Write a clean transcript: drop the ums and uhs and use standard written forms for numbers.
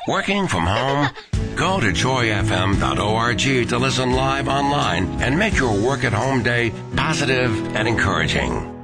Working from home? Go to joyfm.org to listen live online and make your work at home day positive and encouraging.